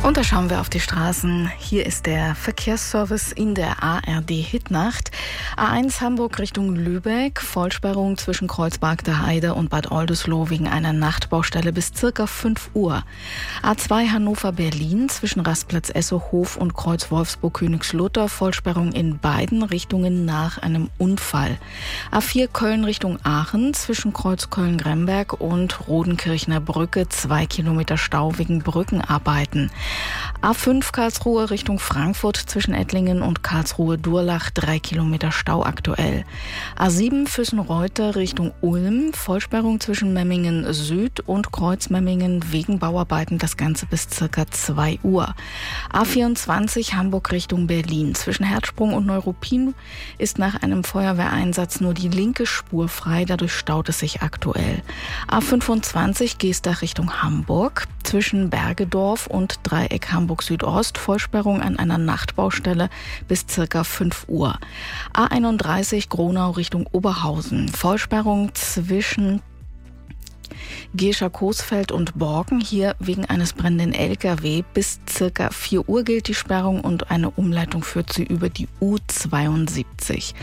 Und da schauen wir auf die Straßen. Hier ist der Verkehrsservice in der ARD-Hitnacht. A1 Hamburg Richtung Lübeck. Vollsperrung zwischen Kreuzberg der Heide und Bad Oldesloe wegen einer Nachtbaustelle bis circa 5 Uhr. A2 Hannover-Berlin zwischen Rastplatz Essohof und Kreuz Wolfsburg-Königslutter. Vollsperrung in beiden Richtungen nach einem Unfall. A4 Köln Richtung Aachen zwischen Kreuz Köln-Gremberg und Rodenkirchner Brücke. 2 Kilometer Stau wegen Brückenarbeiten. A5 Karlsruhe Richtung Frankfurt zwischen Ettlingen und Karlsruhe-Durlach 3 Kilometer Stau aktuell. A7 Füssen-Reuter Richtung Ulm, Vollsperrung zwischen Memmingen Süd und Kreuz-Memmingen wegen Bauarbeiten, das Ganze bis circa 2 Uhr. A24 Hamburg Richtung Berlin, zwischen Herzsprung und Neuruppin ist nach einem Feuerwehreinsatz nur die linke Spur frei, dadurch staut es sich aktuell. A25 Geestach Richtung Hamburg, zwischen Bergedorf und Dreieck Hamburg Südost, Vollsperrung an einer Nachtbaustelle bis circa 5 Uhr. A31 Gronau Richtung Oberhausen, Vollsperrung zwischen Gescher-Coesfeld und Borken, hier wegen eines brennenden LKW. Bis circa 4 Uhr gilt die Sperrung und eine Umleitung führt sie über die U72.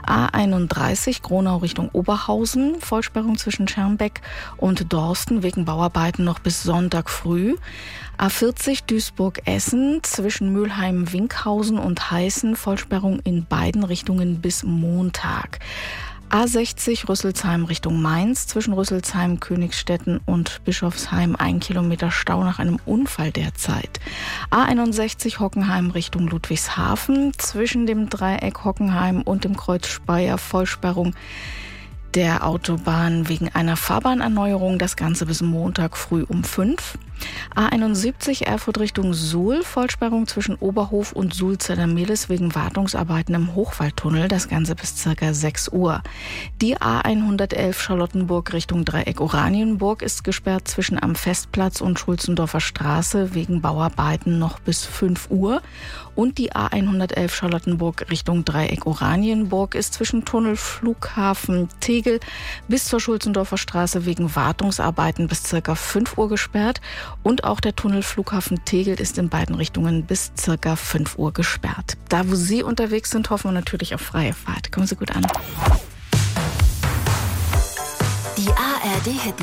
A31 Gronau Richtung Oberhausen, Vollsperrung zwischen Schermbeck und Dorsten wegen Bauarbeiten noch bis Sonntag früh. A40 Duisburg-Essen zwischen Mülheim-Winkhausen und Heißen, Vollsperrung in beiden Richtungen bis Montag. A60 Rüsselsheim Richtung Mainz, zwischen Rüsselsheim, Königstetten und Bischofsheim 1 Kilometer Stau nach einem Unfall derzeit. A61 Hockenheim Richtung Ludwigshafen, zwischen dem Dreieck Hockenheim und dem Kreuz Speyer, Vollsperrung der Autobahn wegen einer Fahrbahnerneuerung, das Ganze bis Montag früh um 5. A71 Erfurt Richtung Suhl, Vollsperrung zwischen Oberhof und Suhl-Zellermehlis wegen Wartungsarbeiten im Hochwaldtunnel, das Ganze bis ca. 6 Uhr. Die A111 Charlottenburg Richtung Dreieck Oranienburg ist gesperrt zwischen am Festplatz und Schulzendorfer Straße wegen Bauarbeiten noch bis 5 Uhr. Und die A111 Charlottenburg Richtung Dreieck Oranienburg ist zwischen Tunnel Flughafen Tegel bis zur Schulzendorfer Straße wegen Wartungsarbeiten bis ca. 5 Uhr gesperrt. Und auch der Tunnel Flughafen Tegel ist in beiden Richtungen bis ca. 5 Uhr gesperrt. Da, wo Sie unterwegs sind, hoffen wir natürlich auf freie Fahrt. Kommen Sie gut an. Die ARD-Hit